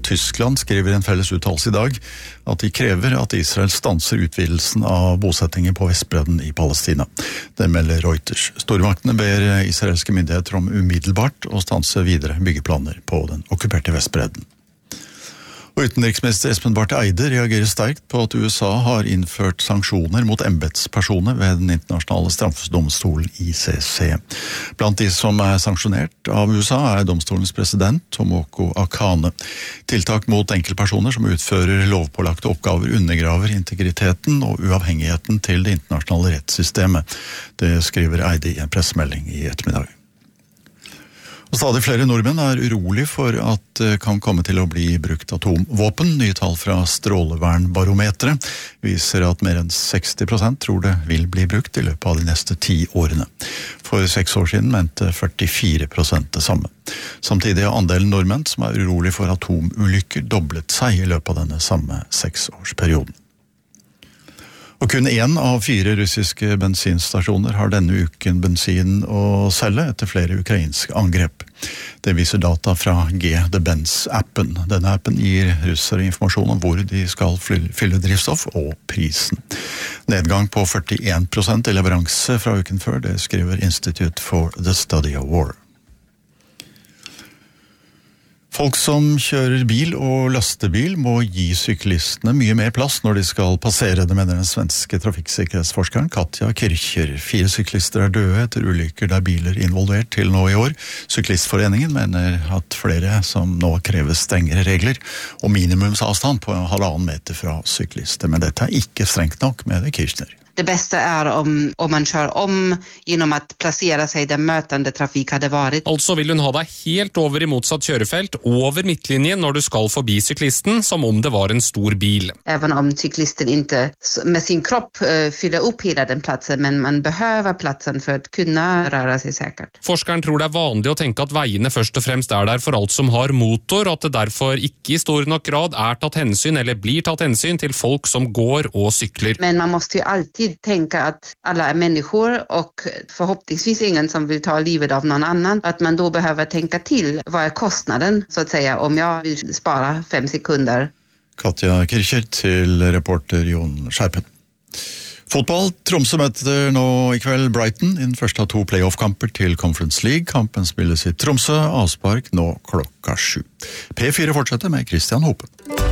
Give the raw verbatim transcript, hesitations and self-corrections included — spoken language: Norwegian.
Tyskland skriver i en felles uttalelse i dag at de krever at Israel stanser utvidelsen av bosettinger på Vestbredden i Palestina. Det melder Reuters. Stormaktene ber israelske myndigheter om umiddelbart å stanse videre byggeplaner på den okkuperte Vestbredden. Og utenriksminister Espen Barth Eide reagerer sterkt på at U S A har innført sanksjoner mot embetspersoner ved den internasjonale straffedomstolen I C C. Blant de som er sanksjonert av U S A er domstolens president Tomoko Akane. Tiltak mot enkeltpersoner som utfører lovpålagte oppgaver undergraver integriteten og uavhengigheten til det internasjonale rettssystemet. Det skriver Eide i en pressemelding i ettermiddag. Og stadig flere nordmenn er urolig for at det kan komme til å bli brukt atomvåpen. Nye tall fra strålevernbarometeret viser at mer enn seksti prosent tror det vil bli brukt i løpet av de neste ti årene. For seks år siden mente førtifire prosent det samme. Samtidig har andelen nordmenn som er urolig for atomulykker doblet seg i løpet av denne samme seksårsperioden. Og kun en av fire russiske bensinstasjoner har denne uken bensin å selge etter flere ukrainske angrep. Det viser data fra G The Benz-appen. Denne appen gir russere informasjon om hvor de skal fylle drivstoff og prisen. Nedgang på førtien prosent i leveranse fra uken før, det skriver Institute for the Study of War. Folk som kjører bil og lastebil må gi syklistene mye mer plass når de skal passere, det mener den svenske trafikksikkerhetsforskeren Katja Kircher. Fire syklister er døde etter ulykker der biler er involvert til nå i år. Syklistforeningen mener at flere som nå krever strengere regler og minimumsavstand på halvannen meter fra syklister, men dette er ikke strengt nok, mener Kircher. Det bästa är om, om man kör om genom att placera sig där mötande trafik hade varit. Altså vil hun ha deg helt over i motsatt kjørefelt, over midtlinjen når du skal forbi syklisten, som om det var en stor bil. Även om cyklisten inte med sin kropp uh, fyller upp hela den platsen, men man behöver platsen för att kunna röra sig säkert. Forskeren tror det er vanlig å tenke at veiene først og fremst er der for alt som har motor, og at det derfor ikke i stor nok grad er tatt hensyn eller blir tatt hensyn til folk som går og sykler. Men man måste ju alltid tänka att alla är människor och förhoppningsvis ingen som vill ta livet av någon annan. Att man då behöver tänka till vad är kostnaden så att säga om jag vill spara fem sekunder. Katja Kircher til reporter Jon Skjerpen. Fotball, Tromsø møter nå i kveld Brighton i den første av to playoff-kamper til Conference League. Kampen spilles i Tromsø, avspark nå klokka sju. P fire fortsetter med Christian Hope.